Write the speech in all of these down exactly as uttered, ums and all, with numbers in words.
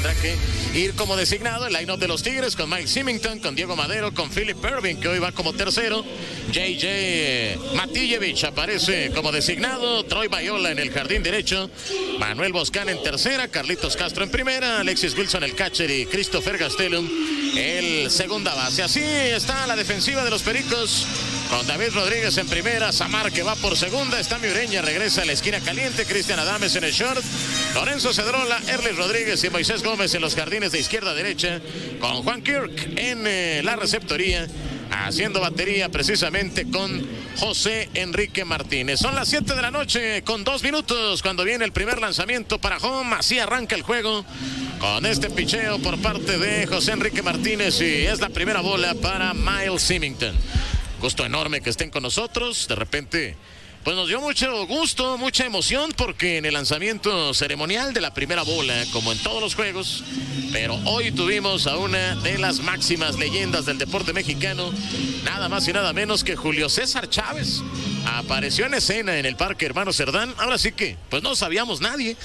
tendrá que ir como designado. El line-up de los Tigres con Mike Symington, con Diego Madero, con Philip Ervin, que hoy va como tercero. J J Matijevich aparece como designado. Troy Bayola en el jardín derecho. Manuel Boscán en tercera. Carlitos Castro en primera. Alexis Wilson el catcher y Christopher Gastelum el segunda base. Así está la defensiva de los Pericos, con David Rodríguez en primera, Samar que va por segunda, Estami Ureña regresa a la esquina caliente, Cristian Adames en el short, Lorenzo Cedrola, Erlis Rodríguez y Moisés Gómez en los jardines de izquierda a derecha, con Juan Kirk en eh, la receptoría, haciendo batería precisamente con José Enrique Martínez. Son las siete de la noche con dos minutos cuando viene el primer lanzamiento para home. Así arranca el juego con este picheo por parte de José Enrique Martínez y es la primera bola para Miles Symington. Gusto enorme que estén con nosotros. De repente pues nos dio mucho gusto, mucha emoción, porque en el lanzamiento ceremonial de la primera bola, como en todos los juegos, pero hoy tuvimos a una de las máximas leyendas del deporte mexicano, nada más y nada menos que Julio César Chávez. Apareció en escena en el Parque Hermano Cerdán. Ahora sí que, pues no sabíamos nadie.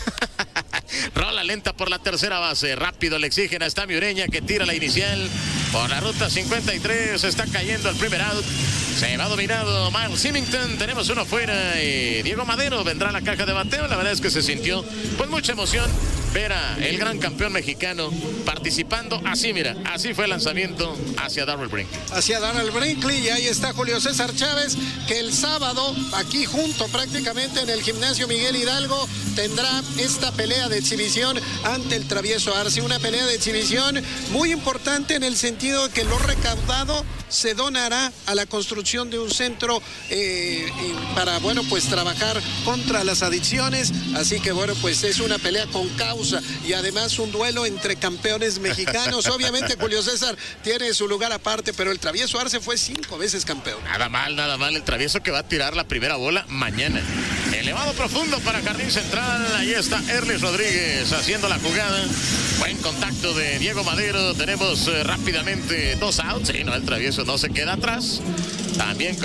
Rola lenta por la tercera base. Rápido le exigen a Estami Ureña, que tira la inicial por la ruta cincuenta y tres. Está cayendo el primer out. Se va dominado Miles Symington. Tenemos uno fuera y Diego Madero vendrá a la caja de bateo. La verdad es que se sintió pues mucha emoción ver a el gran campeón mexicano participando. Así, mira, así fue el lanzamiento hacia Darrell Brinkley. Hacia Darrell Brinkley, y ahí está Julio César Chávez, que el sábado, aquí junto prácticamente en el gimnasio Miguel Hidalgo, tendrá esta pelea de exhibición ante el Travieso Arce. Una pelea de exhibición muy importante en el sentido de que lo recaudado se donará a la construcción de un centro eh, para, bueno, pues trabajar contra las adicciones. Así que, bueno, pues es una pelea con causa y además un duelo entre campeones mexicanos. Obviamente Julio César tiene su lugar aparte, pero el Travieso Arce fue cinco veces campeón. Nada mal, nada mal el Travieso, que va a tirar la primera bola mañana. Elevado profundo para jardín central. Ahí está Erlis Rodríguez haciendo la jugada. Buen contacto de Diego Madero. Tenemos eh, rápidamente dos outs. Sí, no, el Travieso no se queda atrás. También